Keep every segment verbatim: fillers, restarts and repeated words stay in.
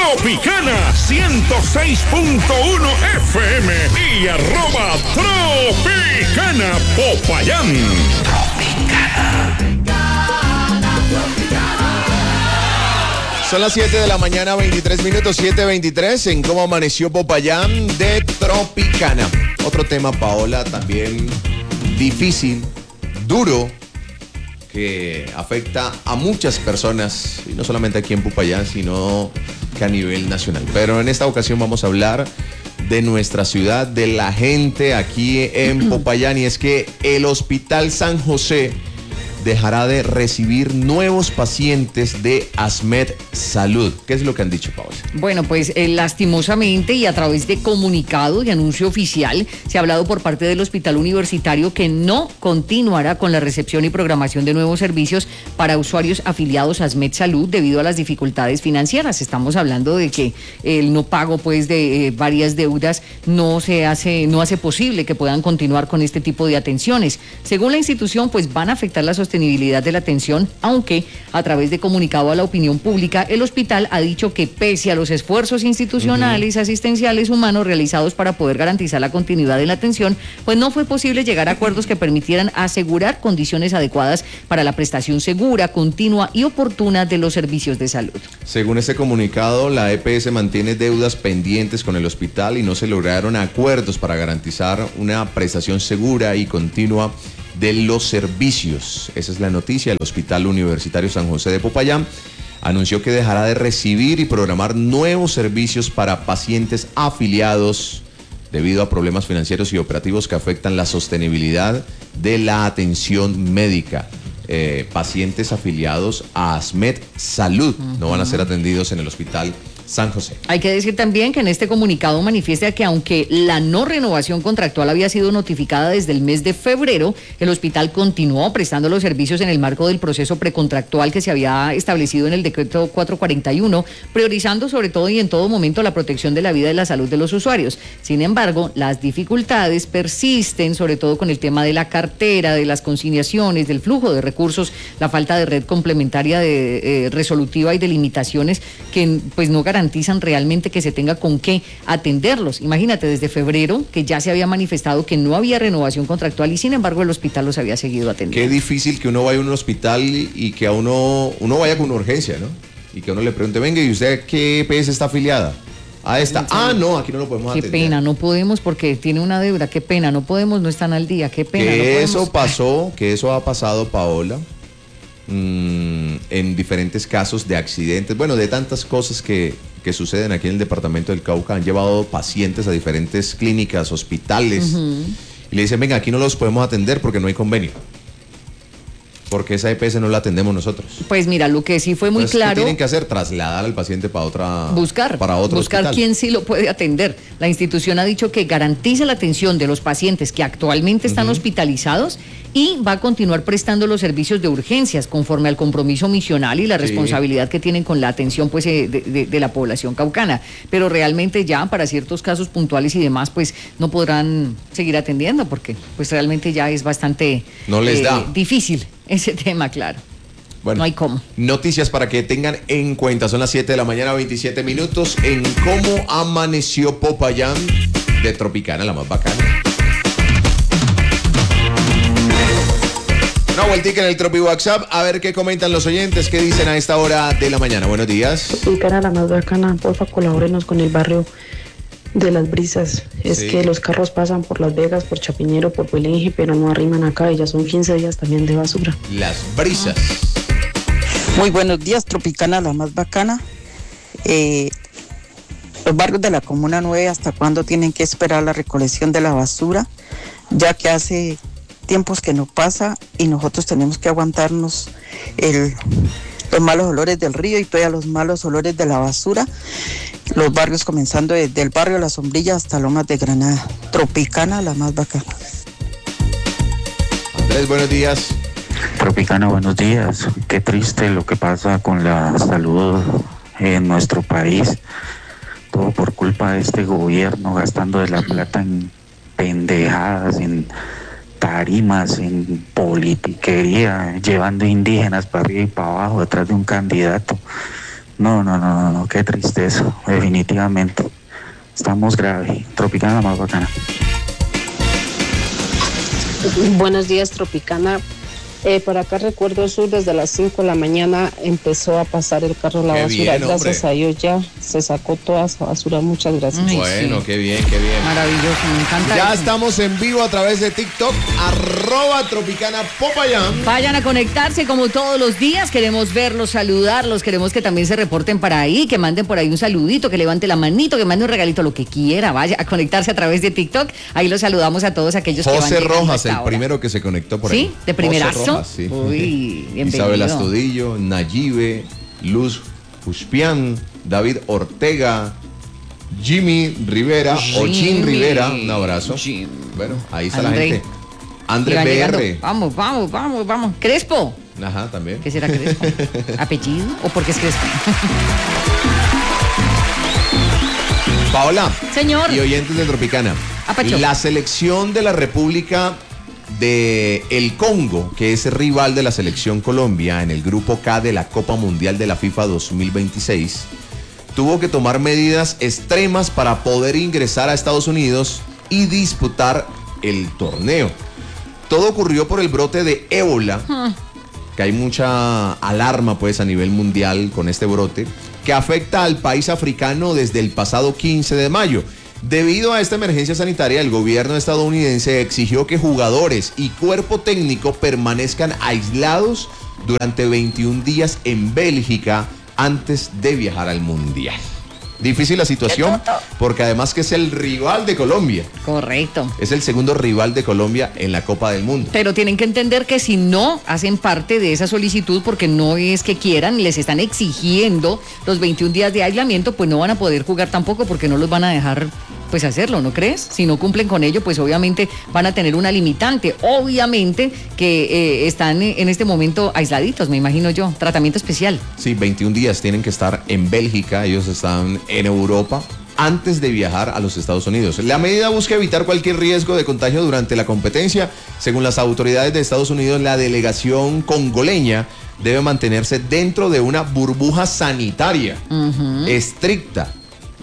Tropicana ciento seis punto uno F M y arroba Tropicana Popayán. Tropicana. Son las siete de la mañana, veintitrés minutos, siete veintitrés en Cómo Amaneció Popayán de Tropicana. Otro tema, Paola, también difícil, duro, que afecta a muchas personas, y no solamente aquí en Popayán, sino que a nivel nacional. Pero en esta ocasión vamos a hablar de nuestra ciudad, de la gente aquí en Popayán, y es que el Hospital San José dejará de recibir nuevos pacientes de ASMED Salud. ¿Qué es lo que han dicho, Paola? Bueno, pues eh, lastimosamente y a través de comunicado de anuncio oficial, se ha hablado por parte del Hospital Universitario que no continuará con la recepción y programación de nuevos servicios para usuarios afiliados a ASMED Salud debido a las dificultades financieras. Estamos hablando de que el no pago pues de eh, varias deudas no se hace, no hace posible que puedan continuar con este tipo de atenciones. Según la institución, pues van a afectar la sostenibilidad sostenibilidad de la atención, aunque a través de comunicado a la opinión pública, el hospital ha dicho que pese a los esfuerzos institucionales, uh-huh. asistenciales, humanos realizados para poder garantizar la continuidad de la atención, pues no fue posible llegar a acuerdos que permitieran asegurar condiciones adecuadas para la prestación segura, continua y oportuna de los servicios de salud. Según este comunicado, la E P S mantiene deudas pendientes con el hospital y no se lograron acuerdos para garantizar una prestación segura y continua de los servicios. Esa es la noticia. El Hospital Universitario San José de Popayán anunció que dejará de recibir y programar nuevos servicios para pacientes afiliados debido a problemas financieros y operativos que afectan la sostenibilidad de la atención médica. Eh, pacientes afiliados a ASMED Salud uh-huh. no van a ser atendidos en el Hospital San José. Hay que decir también que en este comunicado manifiesta que aunque la no renovación contractual había sido notificada desde el mes de febrero, el hospital continuó prestando los servicios en el marco del proceso precontractual que se había establecido en el decreto cuatrocientos cuarenta y uno, priorizando sobre todo y en todo momento la protección de la vida y la salud de los usuarios. Sin embargo, las dificultades persisten, sobre todo con el tema de la cartera, de las consignaciones, del flujo de recursos, la falta de red complementaria de, eh, resolutiva y de limitaciones que pues no garantizan garantizan realmente que se tenga con qué atenderlos. Imagínate, desde febrero, que ya se había manifestado que no había renovación contractual y sin embargo el hospital los había seguido atendiendo. Qué difícil que uno vaya a un hospital y, y que a uno, uno vaya con una urgencia, ¿no? Y que uno le pregunte, venga, ¿y usted qué E P S está afiliada? A esta. Ah, no, aquí no lo podemos atender. Qué pena, no podemos porque tiene una deuda, qué pena, no podemos, no están al día, qué pena. Que no eso pasó, que eso ha pasado, Paola, mmm, en diferentes casos de accidentes, bueno, de tantas cosas que que suceden aquí en el departamento del Cauca. Han llevado pacientes a diferentes clínicas, hospitales, uh-huh. y le dicen, venga, aquí no los podemos atender porque no hay convenio. Porque esa E P S no la atendemos nosotros. Pues mira, lo que sí fue muy Entonces, claro. ¿qué tienen que hacer? Trasladar al paciente para otra. Buscar. Para otro buscar hospital. quién sí lo puede atender. La institución ha dicho que garantiza la atención de los pacientes que actualmente están uh-huh. hospitalizados y va a continuar prestando los servicios de urgencias conforme al compromiso misional y la sí. responsabilidad que tienen con la atención pues de, de, de la población caucana. Pero realmente ya para ciertos casos puntuales y demás pues no podrán seguir atendiendo porque pues realmente ya es bastante no les eh, da. difícil ese tema, claro. Bueno, no hay cómo. Noticias para que tengan en cuenta. Son las siete de la mañana, veintisiete minutos en Cómo Amaneció Popayán de Tropicana, la más bacana. Una vueltica en el Tropi WhatsApp, a ver qué comentan los oyentes, qué dicen a esta hora de la mañana. Buenos días. Tropicana, la más bacana, porfa, colabórenos con el barrio de Las Brisas. Es sí. que los carros pasan por Las Vegas, por Chapinero, por Belenje, pero no arriman acá y ya son quince días también de basura. Las Brisas. Muy buenos días, Tropicana, la más bacana. Eh, los barrios de la Comuna nueve, ¿hasta cuándo tienen que esperar la recolección de la basura? Ya que hace tiempos que no pasa y nosotros tenemos que aguantarnos el, los malos olores del río y todavía los malos olores de la basura. Los barrios comenzando desde el barrio La Sombrilla hasta Lomas de Granada. Tropicana, la más bacana. Andrés, buenos días. Tropicana, buenos días. Qué triste lo que pasa con la salud en nuestro país. Todo por culpa de este gobierno, gastando de la plata en pendejadas, en tarimas, en politiquería, llevando indígenas para arriba y para abajo detrás de un candidato. No, no, no, no, no, qué tristeza, definitivamente. Estamos grave. Tropicana la más bacana. Buenos días, Tropicana. Eh, por acá Recuerdo Sur, desde las cinco de la mañana empezó a pasar el carro de la Qué basura. bien, gracias hombre. a Dios ya se sacó toda esa basura. Muchas gracias. Ay, Bueno, sí. qué bien, qué bien. Maravilloso, me encanta. Ya eso. estamos en vivo a través de TikTok, arroba Tropicana Popayán. Vayan a conectarse como todos los días, queremos verlos, saludarlos, queremos que también se reporten para ahí, que manden por ahí un saludito, que levante la manito, que mande un regalito, lo que quiera, vaya a conectarse a través de TikTok, ahí los saludamos a todos aquellos que van José llegando Rojas, hasta el ahora. primero que se conectó por ahí. ¿Sí? ¿De primerazo? José Rojas, sí. Uy, bienvenido. Isabel Astudillo, Nayibe, Luz Uspián, David Ortega, Jimmy Rivera, o Jim Jimmy. Rivera, un abrazo. Jim. Bueno, ahí está André. la gente. André Y va llegando. B R. Vamos, vamos, vamos, vamos. Crespo. Ajá, también. ¿Qué será Crespo? ¿Apellido o porque es Crespo? Paola. Señor. Y oyentes de Tropicana. Apacho. La selección de la República de el Congo, que es rival de la selección Colombia en el grupo K de la Copa Mundial de la FIFA dos mil veintiséis, tuvo que tomar medidas extremas para poder ingresar a Estados Unidos y disputar el torneo. Todo ocurrió por el brote de ébola, que hay mucha alarma pues a nivel mundial con este brote, que afecta al país africano desde el pasado quince de mayo. Debido a esta emergencia sanitaria, el gobierno estadounidense exigió que jugadores y cuerpo técnico permanezcan aislados durante veintiún días en Bélgica antes de viajar al Mundial. Difícil la situación porque además que es el rival de Colombia. Correcto. Es el segundo rival de Colombia en la Copa del Mundo. Pero tienen que entender que si no hacen parte de esa solicitud, porque no es que quieran, les están exigiendo los veintiún días de aislamiento, pues no van a poder jugar tampoco porque no los van a dejar pues hacerlo, ¿no crees? Si no cumplen con ello, pues obviamente van a tener una limitante. Obviamente que eh, están en este momento aisladitos, me imagino yo. Tratamiento especial. Sí, veintiún días tienen que estar en Bélgica, ellos están en Europa antes de viajar a los Estados Unidos. La medida busca evitar cualquier riesgo de contagio durante la competencia. Según las autoridades de Estados Unidos, la delegación congoleña debe mantenerse dentro de una burbuja sanitaria uh-huh. estricta.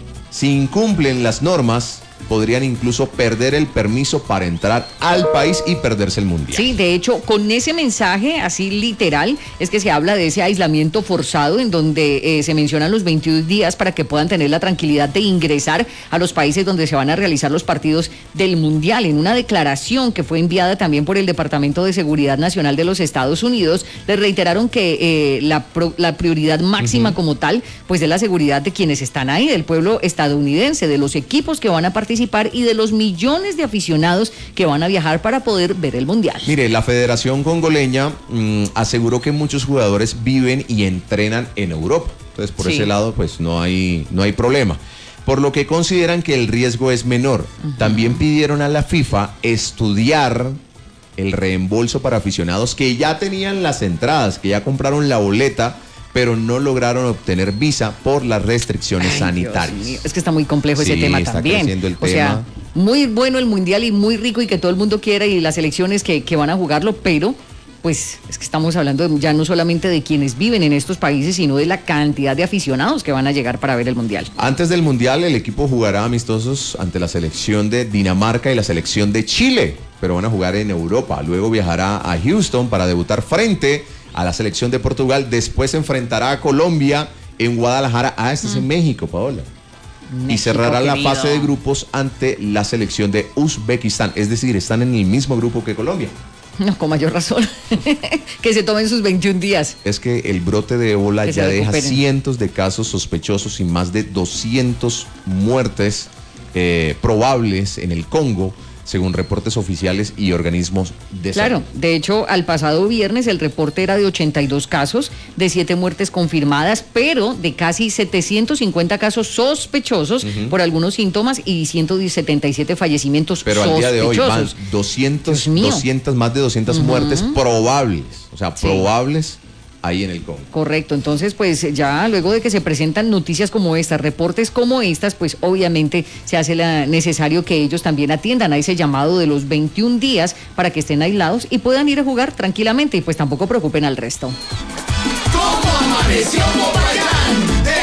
Si incumplen las normas, podrían incluso perder el permiso para entrar al país y perderse el mundial. Sí, de hecho, con ese mensaje así literal es que se habla de ese aislamiento forzado en donde eh, se mencionan los veintiún días para que puedan tener la tranquilidad de ingresar a los países donde se van a realizar los partidos del mundial. En una declaración que fue enviada también por el Departamento de Seguridad Nacional de los Estados Unidos, les reiteraron que eh, la, pro, la prioridad máxima uh-huh. como tal, pues es la seguridad de quienes están ahí, del pueblo estadounidense, de los equipos que van a participar y de los millones de aficionados que van a viajar para poder ver el mundial. Mire, la Federación Congoleña mmm, aseguró que muchos jugadores viven y entrenan en Europa. Entonces, por sí. ese lado, pues no hay, no hay problema. Por lo que consideran que el riesgo es menor. Uh-huh. También pidieron a la FIFA estudiar el reembolso para aficionados que ya tenían las entradas, que ya compraron la boleta, pero no lograron obtener visa por las restricciones Ay, sanitarias. Es que está muy complejo sí, ese tema está también. creciendo el o tema. sea, muy bueno el mundial y muy rico y que todo el mundo quiera y las selecciones que, que van a jugarlo, pero pues es que estamos hablando de, ya no solamente de quienes viven en estos países, sino de la cantidad de aficionados que van a llegar para ver el mundial. Antes del mundial, el equipo jugará amistosos ante la selección de Dinamarca y la selección de Chile, pero van a jugar en Europa. Luego viajará a Houston para debutar frente a la selección de Portugal. Después se enfrentará a Colombia en Guadalajara. Ah, este mm. es en México, Paola. México, y cerrará querido. la fase de grupos ante la selección de Uzbekistán. Es decir, están en el mismo grupo que Colombia. No, con mayor razón. Que se tomen sus veintiún días. Es que el brote de ébola que ya deja cientos de casos sospechosos y más de doscientas muertes eh, probables en el Congo, según reportes oficiales y organismos de Claro, salud. De hecho, al pasado viernes el reporte era de ochenta y dos casos, de siete muertes confirmadas, pero de casi setecientos cincuenta casos sospechosos uh-huh. por algunos síntomas y ciento setenta y siete fallecimientos pero sospechosos. Pero al día de hoy van doscientos, doscientas, más de doscientas uh-huh. muertes probables, o sea, sí. probables ahí en el Congo. Correcto, entonces pues ya luego de que se presentan noticias como estas, reportes como estas, pues obviamente se hace la, necesario que ellos también atiendan a ese llamado de los veintiún días para que estén aislados y puedan ir a jugar tranquilamente y pues tampoco preocupen al resto. ¿Cómo amaneció Popayán?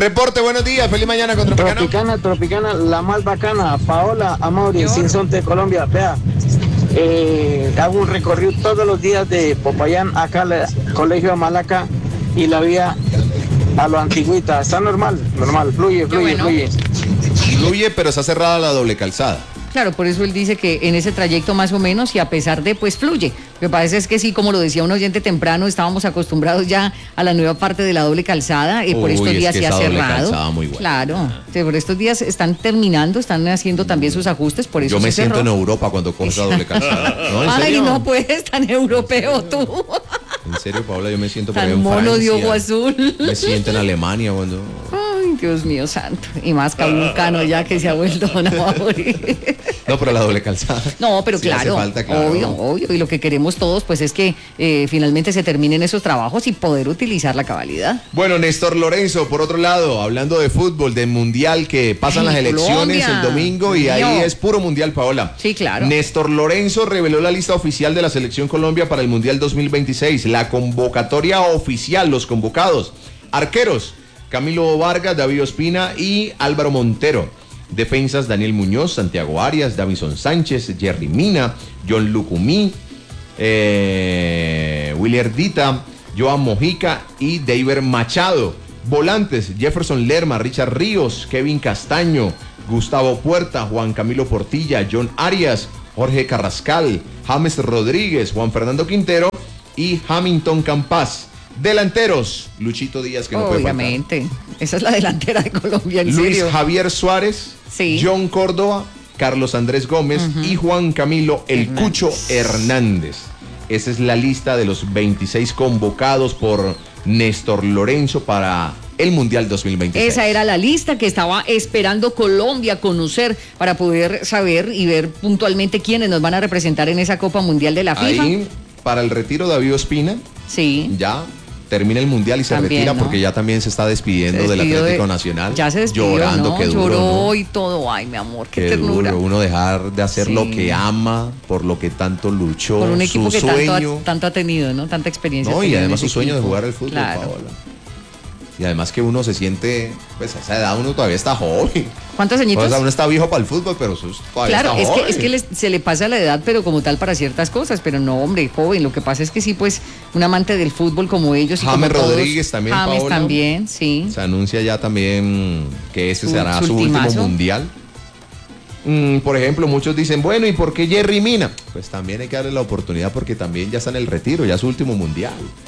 Reporte, buenos días, feliz mañana con Tropicana. Tropicana, Tropicana, la más bacana, Paola Amaury, Sinsonte, Colombia. Vea, eh, hago un recorrido todos los días de Popayán acá al Colegio de Malaca y la vía a lo antigüita. Está normal, normal, fluye, fluye, bueno. fluye. Fluye, pero está cerrada la doble calzada. Claro, por eso él dice que en ese trayecto más o menos y a pesar de, pues fluye. Lo que pasa es que sí, como lo decía un oyente temprano, estábamos acostumbrados ya a la nueva parte de la doble calzada y por Uy, estos es días que se ha esa doble cerrado. calzada muy buena. Claro, sí, por estos días están terminando, están haciendo también sus ajustes, por eso Yo me se siento cerró. en Europa cuando cojo esa doble calzada. ¿No, en Ay, serio? no puedes tan europeo tú. En serio, Paola, yo me siento por Tan ahí en mono Francia. de ojo azul. Me siento en Alemania cuando... Ay, Dios mío santo. Y más cabucano ya que se ha vuelto Don Amaury. No, pero la doble calzada. No, pero sí claro, hace falta, claro. obvio, obvio. Y lo que queremos todos, pues es que eh, finalmente se terminen esos trabajos y poder utilizar la cabalidad. Bueno, Néstor Lorenzo, por otro lado, hablando de fútbol, del mundial, que pasan Ay, las elecciones Colombia. el domingo y ahí Mío. es puro mundial, Paola. Sí, claro. Néstor Lorenzo reveló la lista oficial de la Selección Colombia para el Mundial dos mil veintiséis. La convocatoria oficial, los convocados. Arqueros, Camilo Vargas, David Ospina y Álvaro Montero. Defensas, Daniel Muñoz, Santiago Arias, Davison Sánchez, Jerry Mina, John Lucumí, eh, Willier Dita, Joan Mojica y David Machado. Volantes, Jefferson Lerma, Richard Ríos, Kevin Castaño, Gustavo Puerta, Juan Camilo Portilla, John Arias, Jorge Carrascal, James Rodríguez, Juan Fernando Quintero y Hamilton Campas. Delanteros, Luchito Díaz, que no puede faltar. Obviamente. Esa es la delantera de Colombia, en Luis serio. Javier Suárez, Sí. John Córdoba, Carlos Andrés Gómez uh-huh. y Juan Camilo El Hernández. Cucho Hernández. Esa es la lista de los veintiséis convocados por Néstor Lorenzo para el Mundial dos mil veintiséis. Esa era la lista que estaba esperando Colombia conocer para poder saber y ver puntualmente quiénes nos van a representar en esa Copa Mundial de la FIFA. Ahí, para el retiro, David Ospina. Sí. Ya termina el mundial y se También, retira ¿no? porque ya también se está despidiendo Se del despidió Atlético de- Nacional. Ya se despidió, llorando, ¿no? que duro, Lloró ¿no? y todo. Ay, mi amor, qué, Qué ternura. duro uno dejar de hacer Sí. lo que ama, por lo que tanto luchó, Por un equipo su que tanto sueño. ha, tanto ha tenido, ¿no? Tanta experiencia. No, ha y tenido en además ese su sueño de equipo. jugar el fútbol, Claro. Paola. Y además que uno se siente, pues a esa edad uno todavía está joven. ¿Cuántos añitos? O sea, uno está viejo para el fútbol, pero eso es- todavía Claro, está es joven. que, es que les- se le pasa la edad, pero como tal para ciertas cosas, pero no, hombre, joven. Lo que pasa es que sí, pues, un amante del fútbol como ellos y James como todos. Rodríguez también, James Paola. también, sí. Se anuncia ya también que ese Su- será su su, último ultimazo. mundial. Mm, por ejemplo, muchos dicen, bueno, ¿y por qué Jerry Mina? Pues también hay que darle la oportunidad porque también ya está en el retiro, ya es su último mundial.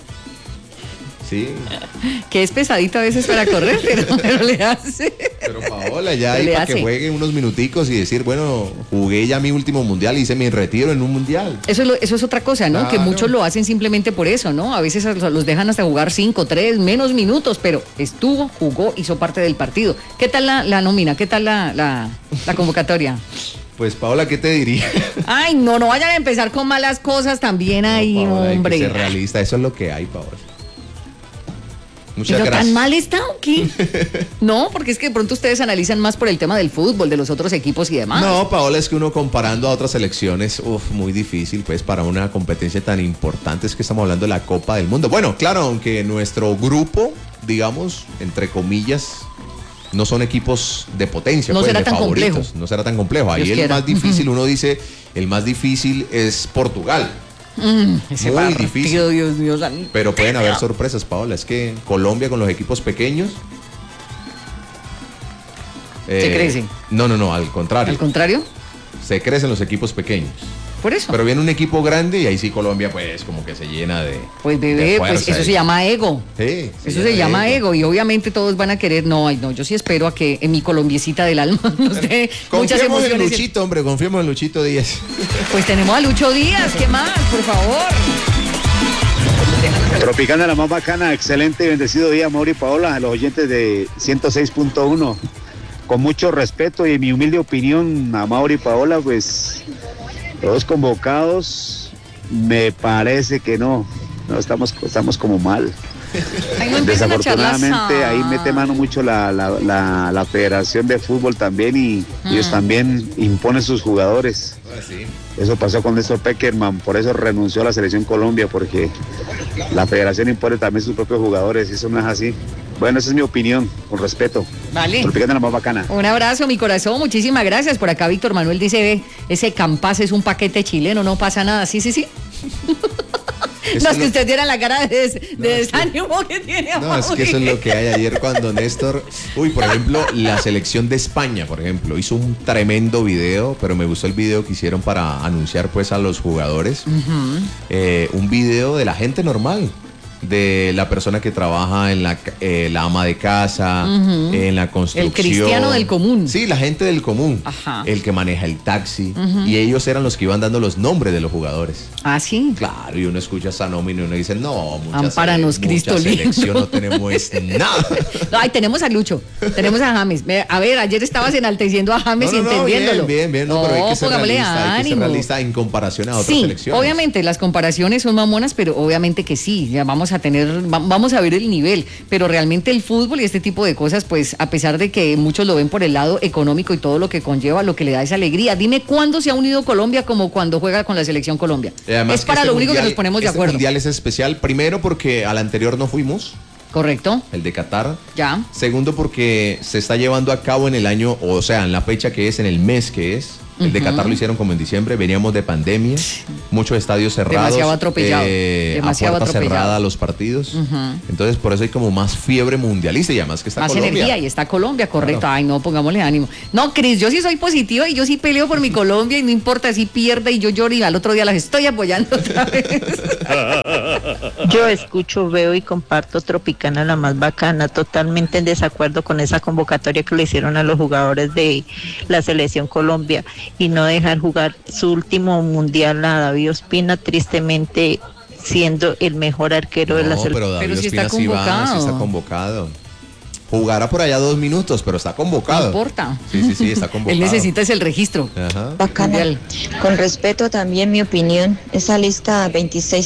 Sí, Que es pesadito a veces para correr, pero, pero le hace. pero Paola, ya Pero ahí le para hace. que juegue unos minuticos y decir, bueno, jugué ya mi último mundial, hice mi retiro en un mundial. Eso es, lo- eso es otra cosa, ¿no? Claro. Que muchos lo hacen simplemente por eso, ¿no? A veces los los dejan hasta jugar cinco, tres, menos minutos, pero estuvo, jugó, hizo parte del partido. ¿Qué tal la, la nómina? ¿Qué tal la, la, la convocatoria? Pues Paola, ¿qué te diría? Ay, no, no vayan a empezar con malas cosas también ahí, No, Paola, hombre. Hay que ser realista, eso es lo que hay, Paola. Muchas ¿Pero gracias. tan mal está o qué? No, porque es que de pronto ustedes analizan más por el tema del fútbol, de los otros equipos y demás. No, Paola, es que uno comparando a otras selecciones, uf, muy difícil, pues, para una competencia tan importante, es que estamos hablando de la Copa del Mundo. Bueno, claro, aunque nuestro grupo, digamos, entre comillas, no son equipos de potencia, No pues, será de tan favoritos. complejo. No será tan complejo. Ahí Dios el quiera. más difícil, uno dice, el más difícil es Portugal. Mm, ese Muy partido, difícil. Dios mío, santo. Pero pueden haber sorpresas, Paola. Es que Colombia con los equipos pequeños. Se crece. No, no, no, al contrario. Al contrario, Se crecen los equipos pequeños. por eso. Pero viene un equipo grande y ahí sí Colombia pues como que se llena de... Pues de bebé, pues fuerza eso y- se llama ego. Sí, Eso se llama ego y obviamente todos van a querer, no, ay no, yo sí espero a que en mi colombiecita del alma nos dé muchas Confiemos en emociones. Luchito, hombre, confiemos en Luchito Díaz. Pues tenemos a Lucho Díaz, ¿qué más? Por favor. Tropicana, la más bacana, excelente y bendecido día, Mauri y Paola, a los oyentes de ciento seis punto uno. Con mucho respeto y en mi humilde opinión, a Mauri y Paola, pues, todos convocados, me parece que no, no estamos, estamos como mal. Ay, no empiecen a charlar. Desafortunadamente ahí mete mano mucho la, la, la, la Federación de Fútbol también y Mm. ellos también imponen sus jugadores. Eso pasó con Néstor Peckerman, por eso renunció a la Selección Colombia, porque la Federación impone también sus propios jugadores, eso no es así. Bueno, esa es mi opinión, con respeto. Vale. Tropicana la más bacana. Un abrazo, mi corazón, muchísimas gracias. Por acá Víctor Manuel dice, ve, ese Campas es un paquete chileno, no pasa nada. Sí, sí, sí. No, es que usted diera la cara de, des, de no, desánimo que, que tiene. No, es que eso es lo que hay ayer cuando Néstor, uy, por ejemplo, la selección de España, por ejemplo, hizo un tremendo video, pero me gustó el video que hicieron para anunciar pues a los jugadores. Uh-huh. eh, un video de la gente normal, de la persona que trabaja en la, eh, la ama de casa, uh-huh. en la construcción. El cristiano del común. Sí, la gente del común. Ajá. El que maneja el taxi. Uh-huh. Y ellos eran los que iban dando los nombres de los jugadores. Ah, sí. Claro, y uno escucha esa nómina y uno dice, no, mucha, Amparanos, sele- Cristo mucha lindo. selección no tenemos nada. No, ay, tenemos a Lucho, tenemos a James. A ver, ayer estabas enalteciendo a James No, no, y no, entendiéndolo. bien, bien, bien. No, no, pero hay que ser pongámosle realista, hay que ser ánimo. realista en comparación a otras Sí, selecciones. obviamente las comparaciones son mamonas, pero obviamente que sí, ya vamos a tener, vamos a ver el nivel, pero realmente el fútbol y este tipo de cosas, pues a pesar de que muchos lo ven por el lado económico y todo lo que conlleva, lo que le da esa alegría. Dime cuándo se ha unido Colombia como cuando juega con la selección Colombia. Es para este lo único mundial, que nos ponemos de este acuerdo. El mundial es especial, primero porque al anterior no fuimos. Correcto. El de Qatar. Ya. Segundo porque se está llevando a cabo en el año, o sea, en la fecha que es, en el mes que es. El de Qatar lo hicieron como en diciembre, veníamos de pandemia, muchos estadios cerrados. Demasiado atropellado. Eh, Demasiado a puerta atropellado. cerrada los partidos. Uh-huh. Entonces por eso hay como más fiebre mundialista y además que está Más Colombia. energía y está Colombia, correcto. Claro. Ay, no, pongámosle ánimo. No, Cris, yo sí soy positiva y yo sí peleo por mi Colombia y no importa si pierde y yo lloro y al otro día las estoy apoyando otra vez. Yo escucho, veo y comparto Tropicana la más bacana, totalmente en desacuerdo con esa convocatoria que le hicieron a los jugadores de la selección Colombia y no dejar jugar su último mundial a David Ospina, tristemente siendo el mejor arquero No, de la selección. pero David Pero si Ospina está sí va, convocado. sí está convocado. Jugará por allá dos minutos, pero está convocado. No importa. Sí, sí, sí, está convocado. Él necesita es el registro. Ajá. Bacana. Mundial. Con respeto también mi opinión, esa lista veintiséis